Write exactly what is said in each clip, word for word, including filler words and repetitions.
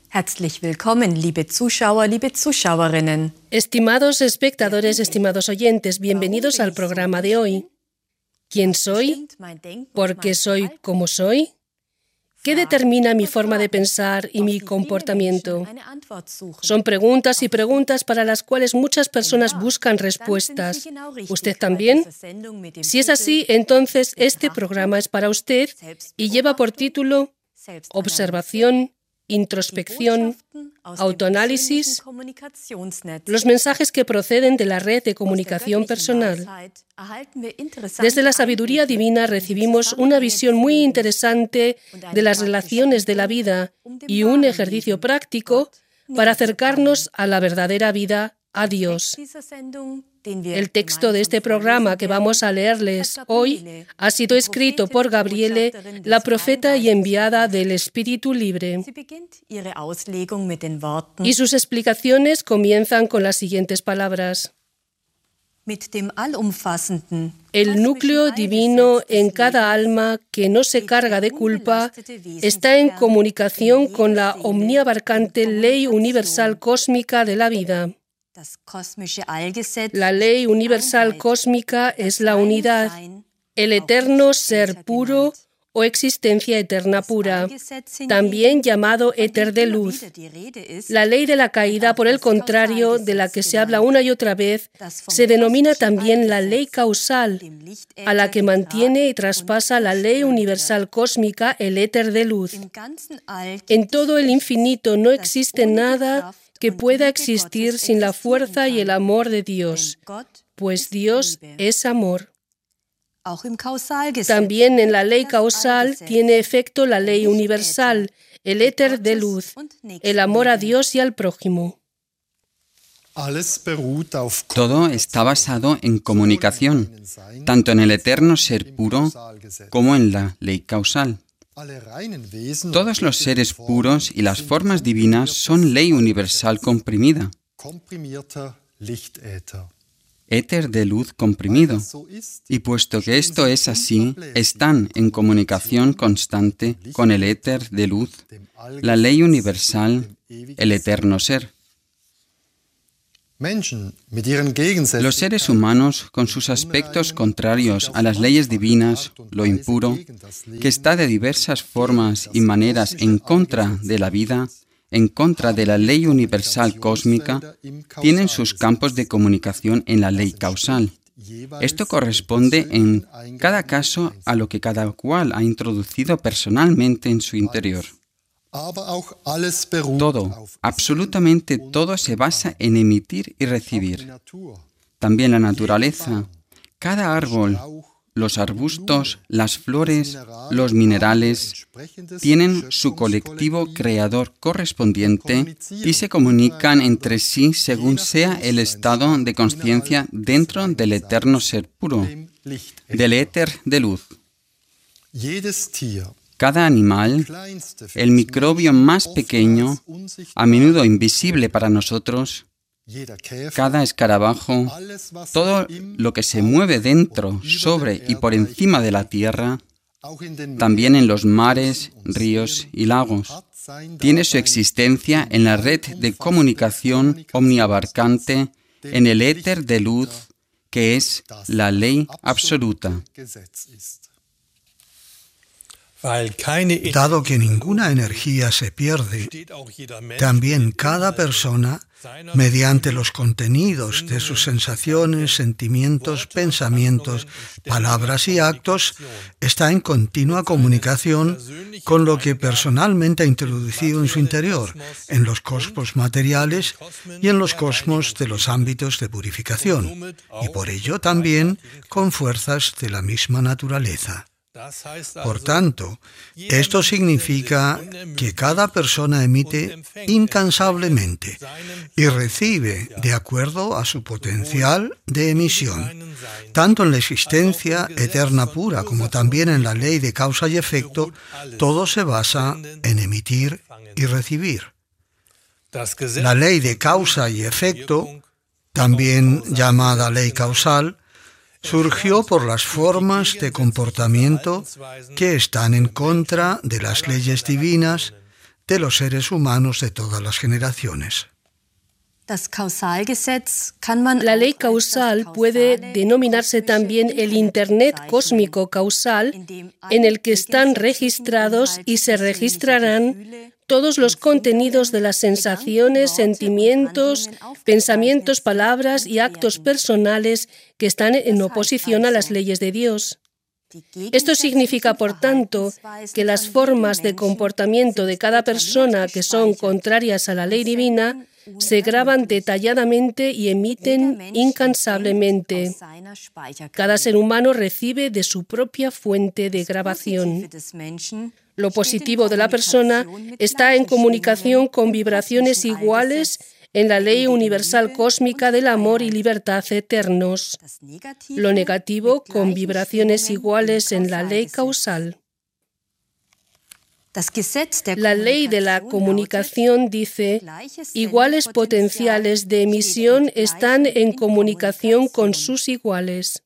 Herzlich willkommen, liebe Zuschauer, liebe Zuschauerinnen. Estimados espectadores, estimados oyentes, bienvenidos al programa de hoy. ¿Quién soy? ¿Por qué soy como soy? ¿Qué determina mi forma de pensar y mi comportamiento? Son preguntas y preguntas para las cuales muchas personas buscan respuestas. ¿Usted también? Si es así, entonces este programa es para usted y lleva por título Observación, Introspección, Autoanálisis, los mensajes que proceden de la red de comunicación personal. Desde la sabiduría divina recibimos una visión muy interesante de las relaciones de la vida y un ejercicio práctico para acercarnos a la verdadera vida, a Dios. El texto de este programa que vamos a leerles hoy ha sido escrito por Gabriele, la profeta y enviada del Espíritu Libre. Y sus explicaciones comienzan con las siguientes palabras. El núcleo divino en cada alma que no se carga de culpa está en comunicación con la omniabarcante ley universal cósmica de la vida. La ley universal cósmica es la unidad, el eterno ser puro o existencia eterna pura, también llamado éter de luz. La ley de la caída, por el contrario, de la que se habla una y otra vez, se denomina también la ley causal, a la que mantiene y traspasa la ley universal cósmica, el éter de luz. En todo el infinito no existe nada que pueda existir sin la fuerza y el amor de Dios, pues Dios es amor. También en la ley causal tiene efecto la ley universal, el éter de luz, el amor a Dios y al prójimo. Todo está basado en comunicación, tanto en el eterno ser puro como en la ley causal. Todos los seres puros y las formas divinas son ley universal comprimida, éter de luz comprimido. Y puesto que esto es así, están en comunicación constante con el éter de luz, la ley universal, el eterno ser. Los seres humanos, con sus aspectos contrarios a las leyes divinas, lo impuro, que está de diversas formas y maneras en contra de la vida, en contra de la ley universal cósmica, tienen sus campos de comunicación en la ley causal. Esto corresponde en cada caso a lo que cada cual ha introducido personalmente en su interior. Todo, absolutamente todo se basa en emitir y recibir. También la naturaleza, cada árbol, los arbustos, las flores, los minerales, tienen su colectivo creador correspondiente y se comunican entre sí según sea el estado de conciencia dentro del eterno ser puro, del éter de luz. Cada animal, el microbio más pequeño, a menudo invisible para nosotros, cada escarabajo, todo lo que se mueve dentro, sobre y por encima de la tierra, también en los mares, ríos y lagos, tiene su existencia en la red de comunicación omniabarcante, en el éter de luz, que es la ley absoluta. Dado que ninguna energía se pierde, también cada persona, mediante los contenidos de sus sensaciones, sentimientos, pensamientos, palabras y actos, está en continua comunicación con lo que personalmente ha introducido en su interior, en los cosmos materiales y en los cosmos de los ámbitos de purificación, y por ello también con fuerzas de la misma naturaleza. Por tanto, esto significa que cada persona emite incansablemente y recibe de acuerdo a su potencial de emisión, tanto en la existencia eterna pura como también en la ley de causa y efecto. Todo se basa en emitir y recibir. La ley de causa y efecto, también llamada ley causal, surgió por las formas de comportamiento que están en contra de las leyes divinas, de los seres humanos de todas las generaciones. La ley causal puede denominarse también el Internet cósmico causal, en el que están registrados y se registrarán todos los contenidos de las sensaciones, sentimientos, pensamientos, palabras y actos personales que están en oposición a las leyes de Dios. Esto significa, por tanto, que las formas de comportamiento de cada persona que son contrarias a la ley divina se graban detalladamente y emiten incansablemente. Cada ser humano recibe de su propia fuente de grabación. Lo positivo de la persona está en comunicación con vibraciones iguales en la ley universal cósmica del amor y libertad eternos. Lo negativo con vibraciones iguales en la ley causal. La ley de la comunicación dice, iguales potenciales de emisión están en comunicación con sus iguales.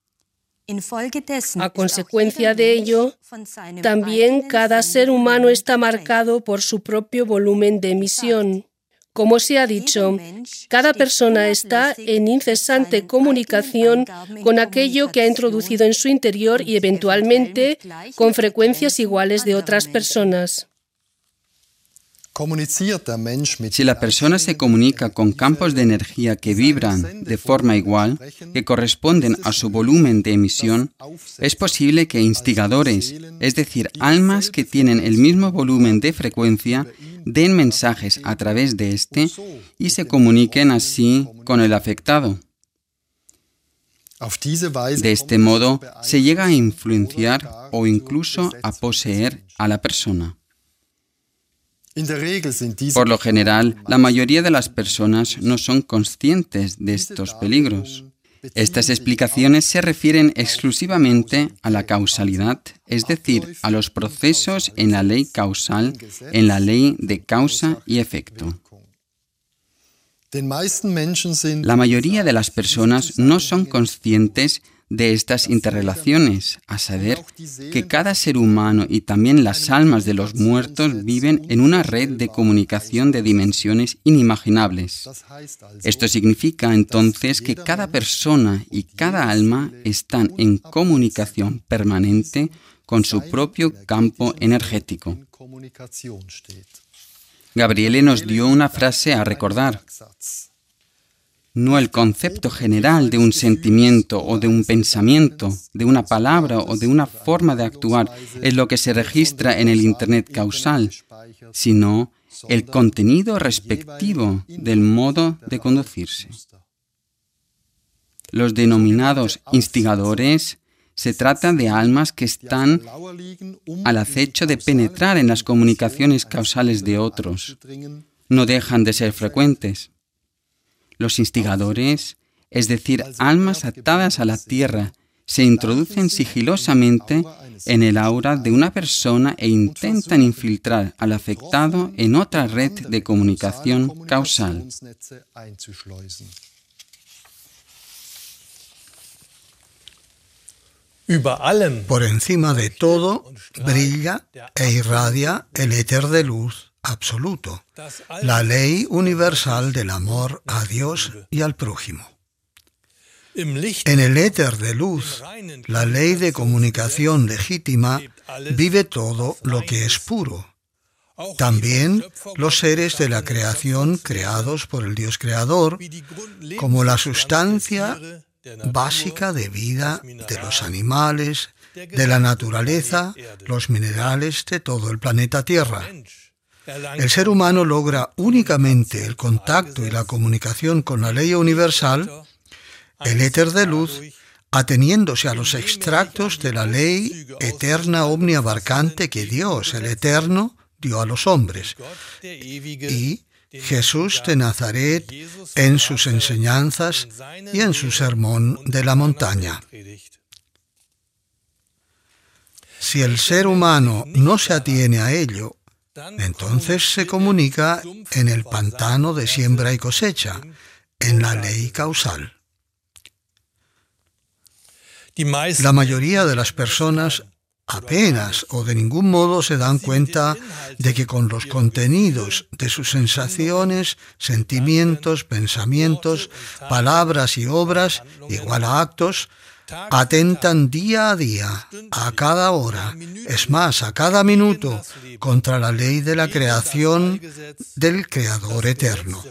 A consecuencia de ello, también cada ser humano está marcado por su propio volumen de emisión. Como se ha dicho, cada persona está en incesante comunicación con aquello que ha introducido en su interior y eventualmente con frecuencias iguales de otras personas. Si la persona se comunica con campos de energía que vibran de forma igual, que corresponden a su volumen de emisión, es posible que instigadores, es decir, almas que tienen el mismo volumen de frecuencia, den mensajes a través de este y se comuniquen así con el afectado. De este modo, se llega a influenciar o incluso a poseer a la persona. Por lo general, la mayoría de las personas no son conscientes de estos peligros. Estas explicaciones se refieren exclusivamente a la causalidad, es decir, a los procesos en la ley causal, en la ley de causa y efecto. La mayoría de las personas no son conscientes de estas interrelaciones, a saber, que cada ser humano y también las almas de los muertos viven en una red de comunicación de dimensiones inimaginables. Esto significa entonces que cada persona y cada alma están en comunicación permanente con su propio campo energético. Gabriele nos dio una frase a recordar. No el concepto general de un sentimiento o de un pensamiento, de una palabra o de una forma de actuar es lo que se registra en el Internet causal, sino el contenido respectivo del modo de conducirse. Los denominados instigadores se trata de almas que están al acecho de penetrar en las comunicaciones causales de otros. No dejan de ser frecuentes. Los instigadores, es decir, almas atadas a la tierra, se introducen sigilosamente en el aura de una persona e intentan infiltrar al afectado en otra red de comunicación causal. Por encima de todo, brilla e irradia el éter de luz absoluto, la ley universal del amor a Dios y al prójimo. En el éter de luz, la ley de comunicación legítima, vive todo lo que es puro. También los seres de la creación creados por el Dios Creador, como la sustancia básica de vida de los animales, de la naturaleza, los minerales de todo el planeta Tierra. El ser humano logra únicamente el contacto y la comunicación con la ley universal, el éter de luz, ateniéndose a los extractos de la ley eterna omniabarcante que Dios, el Eterno, dio a los hombres, y Jesús de Nazaret en sus enseñanzas y en su sermón de la montaña. Si el ser humano no se atiene a ello, entonces se comunica en el pantano de siembra y cosecha, en la ley causal. La mayoría de las personas apenas o de ningún modo se dan cuenta de que con los contenidos de sus sensaciones, sentimientos, pensamientos, palabras y obras, igual a actos, atentan día a día, a cada hora, es más, a cada minuto, contra la ley de la creación del Creador eterno.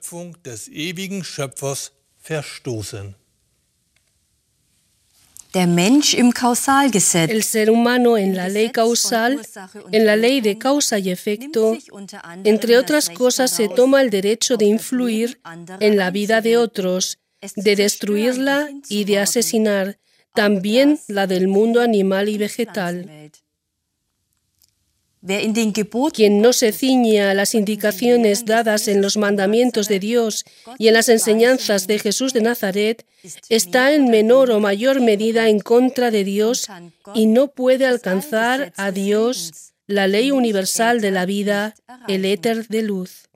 El ser humano en la ley causal, en la ley de causa y efecto, entre otras cosas, se toma el derecho de influir en la vida de otros, de destruirla y de asesinar, también la del mundo animal y vegetal. Quien no se ciñe a las indicaciones dadas en los mandamientos de Dios y en las enseñanzas de Jesús de Nazaret, está en menor o mayor medida en contra de Dios y no puede alcanzar a Dios, la ley universal de la vida, el éter de luz.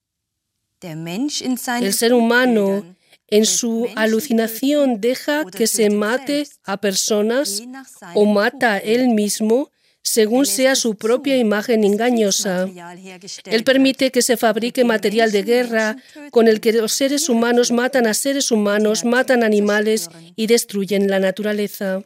El ser humano, en su alucinación, deja que se mate a personas o mata a él mismo según sea su propia imagen engañosa. Él permite que se fabrique material de guerra con el que los seres humanos matan a seres humanos, matan animales y destruyen la naturaleza.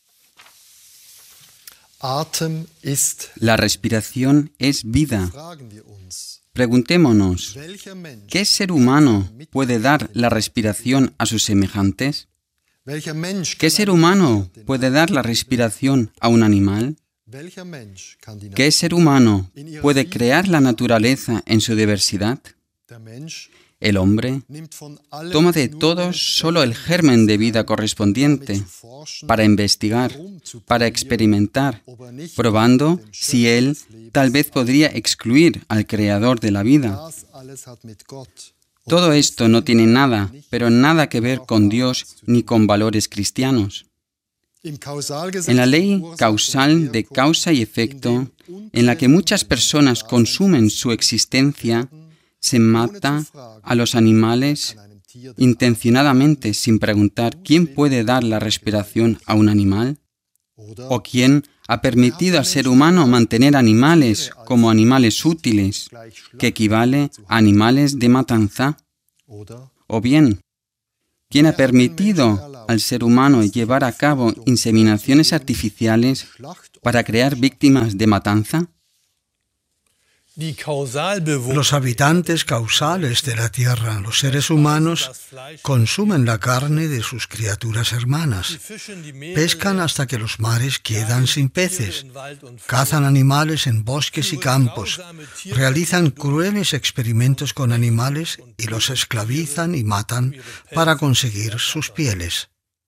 La respiración es vida. Preguntémonos, ¿qué ser humano puede dar la respiración a sus semejantes? ¿Qué ser humano puede dar la respiración a un animal? ¿Qué ser humano puede crear la naturaleza en su diversidad? El hombre toma de todos solo el germen de vida correspondiente para investigar, para experimentar, probando si él tal vez podría excluir al creador de la vida. Todo esto no tiene nada, pero nada que ver con Dios ni con valores cristianos. En la ley causal de causa y efecto, en la que muchas personas consumen su existencia, se mata a los animales intencionadamente sin preguntar quién puede dar la respiración a un animal o quién ha permitido al ser humano mantener animales como animales útiles, que equivale a animales de matanza, o bien ¿quién ha permitido al ser humano llevar a cabo inseminaciones artificiales para crear víctimas de matanza? Los habitantes causales de la tierra, los seres humanos, consumen la carne de sus criaturas hermanas, pescan hasta que los mares quedan sin peces, cazan animales en bosques y campos, realizan crueles experimentos con animales y los esclavizan y matan para conseguir sus pieles.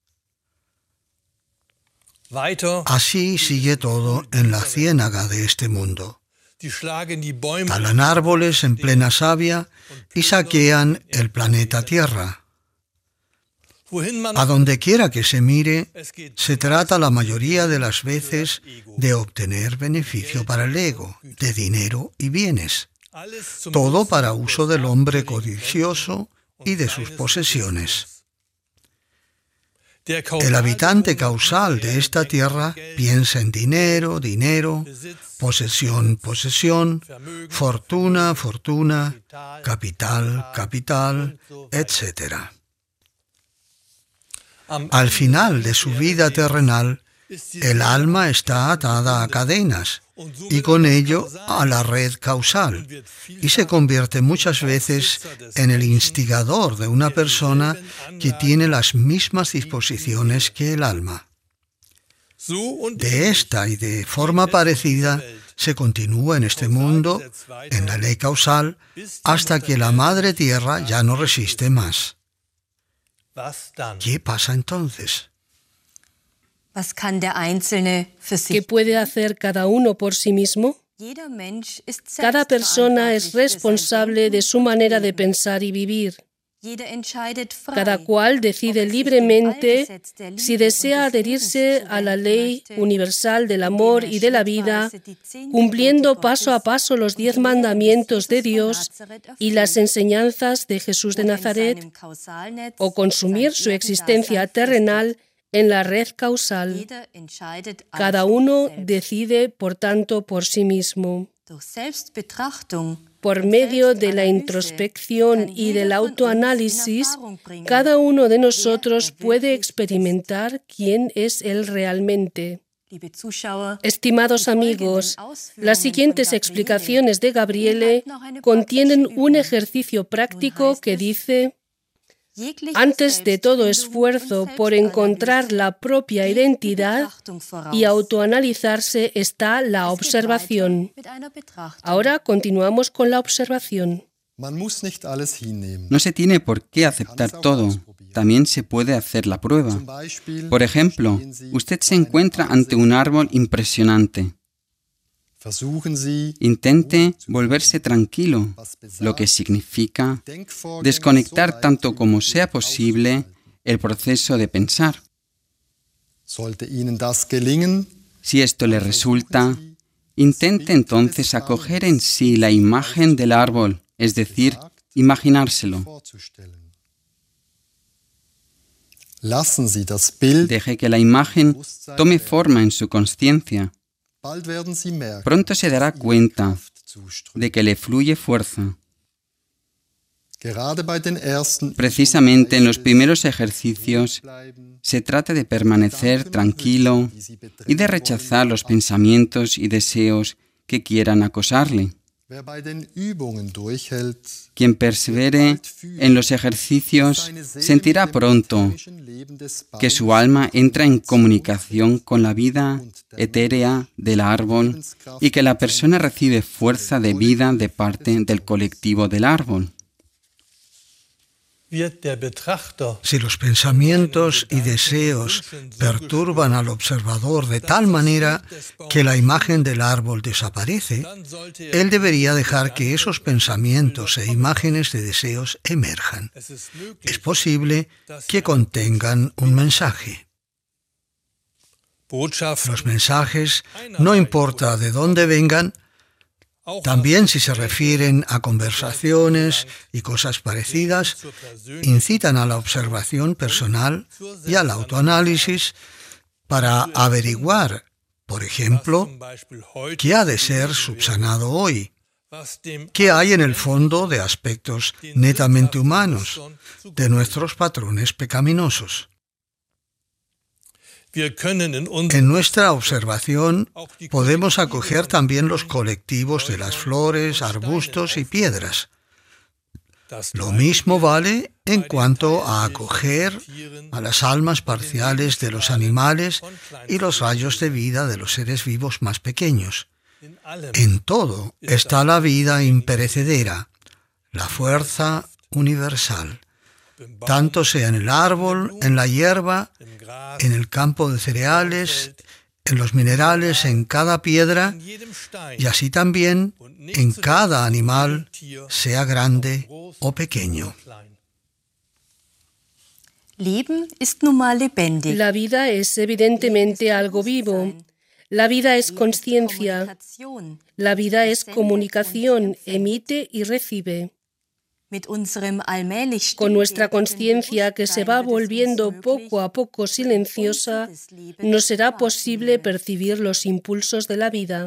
Así sigue todo en la ciénaga de este mundo. Talan árboles en plena savia y saquean el planeta Tierra. A donde quiera que se mire, se trata la mayoría de las veces de obtener beneficio para el ego, de dinero y bienes. Todo para uso del hombre codicioso y de sus posesiones. El habitante causal de esta tierra piensa en dinero, dinero, posesión, posesión, fortuna, fortuna, capital, capital, etcétera. Al final de su vida terrenal, el alma está atada a cadenas y con ello a la red causal y se convierte muchas veces en el instigador de una persona que tiene las mismas disposiciones que el alma. De esta y de forma parecida se continúa en este mundo, en la ley causal, hasta que la madre tierra ya no resiste más. ¿Qué pasa entonces? ¿Qué puede hacer cada uno por sí mismo? Cada persona es responsable de su manera de pensar y vivir. Cada cual decide libremente si desea adherirse a la ley universal del amor y de la vida, cumpliendo paso a paso los diez mandamientos de Dios y las enseñanzas de Jesús de Nazaret, o consumir su existencia terrenal en la red causal. Cada uno decide, por tanto, por sí mismo. Por medio de la introspección y del autoanálisis, cada uno de nosotros puede experimentar quién es él realmente. Estimados amigos, las siguientes explicaciones de Gabriele contienen un ejercicio práctico que dice: antes de todo esfuerzo por encontrar la propia identidad y autoanalizarse está la observación. Ahora continuamos con la observación. No se tiene por qué aceptar todo. También se puede hacer la prueba. Por ejemplo, usted se encuentra ante un árbol impresionante. Intente volverse tranquilo, lo que significa desconectar tanto como sea posible el proceso de pensar. Si esto le resulta, intente entonces acoger en sí la imagen del árbol, es decir, imaginárselo. Deje que la imagen tome forma en su consciencia. Pronto se dará cuenta de que le fluye fuerza. Precisamente en los primeros ejercicios se trata de permanecer tranquilo y de rechazar los pensamientos y deseos que quieran acosarle. Quien persevere en los ejercicios sentirá pronto que su alma entra en comunicación con la vida etérea del árbol y que la persona recibe fuerza de vida de parte del colectivo del árbol. Si los pensamientos y deseos perturban al observador de tal manera que la imagen del árbol desaparece, él debería dejar que esos pensamientos e imágenes de deseos emerjan. Es posible que contengan un mensaje. Los mensajes, no importa de dónde vengan, también si se refieren a conversaciones y cosas parecidas, incitan a la observación personal y al autoanálisis para averiguar, por ejemplo, qué ha de ser subsanado hoy, qué hay en el fondo de aspectos netamente humanos de nuestros patrones pecaminosos. En nuestra observación podemos acoger también los colectivos de las flores, arbustos y piedras. Lo mismo vale en cuanto a acoger a las almas parciales de los animales y los rayos de vida de los seres vivos más pequeños. En todo está la vida imperecedera, la fuerza universal. Tanto sea en el árbol, en la hierba, en el campo de cereales, en los minerales, en cada piedra, y así también en cada animal, sea grande o pequeño. La vida es evidentemente algo vivo. La vida es conciencia. La vida es comunicación, emite y recibe. Con nuestra conciencia que se va volviendo poco a poco silenciosa, nos será posible percibir los impulsos de la vida.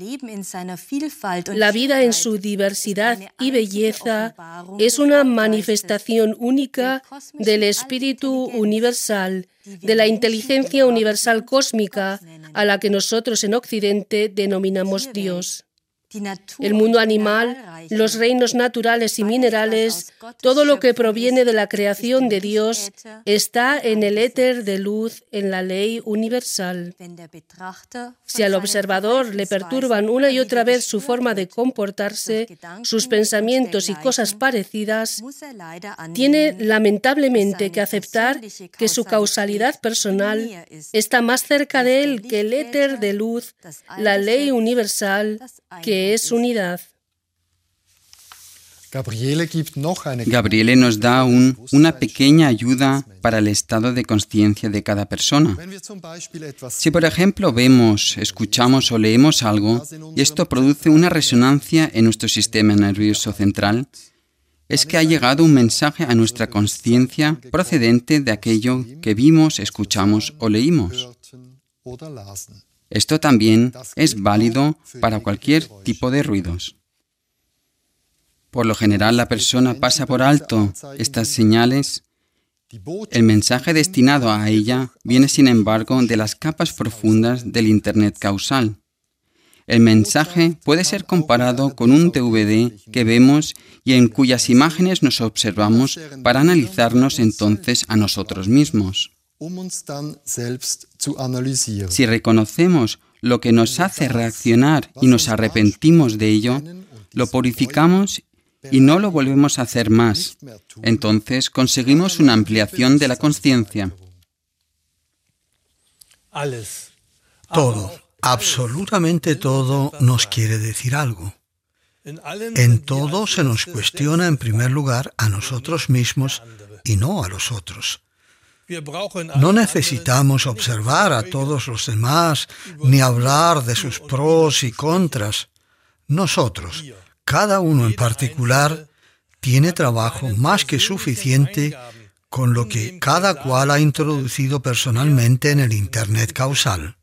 La vida en su diversidad y belleza es una manifestación única del espíritu universal, de la inteligencia universal cósmica, a la que nosotros en Occidente denominamos Dios. El mundo animal, los reinos naturales y minerales, todo lo que proviene de la creación de Dios, está en el éter de luz, en la ley universal. Si al observador le perturban una y otra vez su forma de comportarse, sus pensamientos y cosas parecidas, tiene lamentablemente que aceptar que su causalidad personal está más cerca de él que el éter de luz, la ley universal, que es unidad. Gabriele nos da un, una pequeña ayuda para el estado de conciencia de cada persona. Si, por ejemplo, vemos, escuchamos o leemos algo y esto produce una resonancia en nuestro sistema nervioso central, es que ha llegado un mensaje a nuestra conciencia procedente de aquello que vimos, escuchamos o leímos. Esto también es válido para cualquier tipo de ruidos. Por lo general, la persona pasa por alto estas señales. El mensaje destinado a ella viene, sin embargo, de las capas profundas del Internet causal. El mensaje puede ser comparado con un D V D que vemos y en cuyas imágenes nos observamos para analizarnos entonces a nosotros mismos. Si reconocemos lo que nos hace reaccionar y nos arrepentimos de ello, lo purificamos y no lo volvemos a hacer más. Entonces conseguimos una ampliación de la conciencia. Todo, absolutamente todo, nos quiere decir algo. En todo se nos cuestiona en primer lugar a nosotros mismos y no a los otros. No necesitamos observar a todos los demás ni hablar de sus pros y contras. Nosotros, cada uno en particular, tiene trabajo más que suficiente con lo que cada cual ha introducido personalmente en el Internet causal.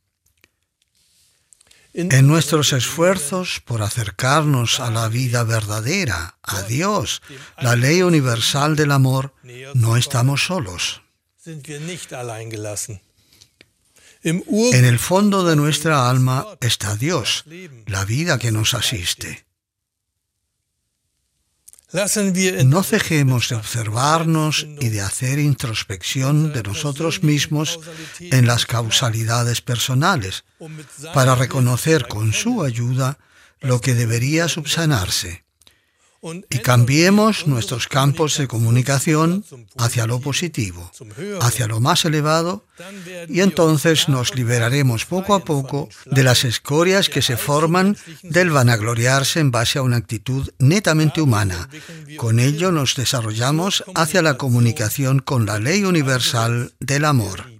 En nuestros esfuerzos por acercarnos a la vida verdadera, a Dios, la ley universal del amor, no estamos solos. En el fondo de nuestra alma está Dios, la vida que nos asiste. No dejemos de observarnos y de hacer introspección de nosotros mismos en las causalidades personales, para reconocer con su ayuda lo que debería subsanarse. Y cambiemos nuestros campos de comunicación hacia lo positivo, hacia lo más elevado, y entonces nos liberaremos poco a poco de las escorias que se forman del vanagloriarse en base a una actitud netamente humana. Con ello nos desarrollamos hacia la comunicación con la ley universal del amor.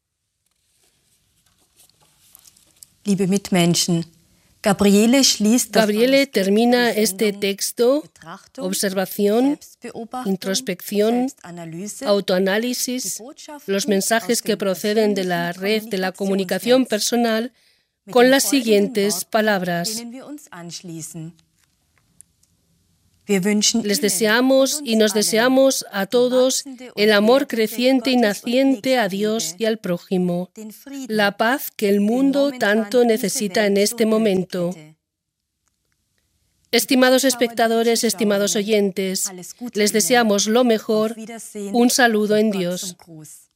Liebe Mitmenschen, Gabriele schließt Gabriele termina este texto: observación, introspección, autoanálisis, los mensajes que proceden de la red de la comunicación personal, con las siguientes palabras. Les deseamos y nos deseamos a todos el amor creciente y naciente a Dios y al prójimo, la paz que el mundo tanto necesita en este momento. Estimados espectadores, estimados oyentes, les deseamos lo mejor. Un saludo en Dios.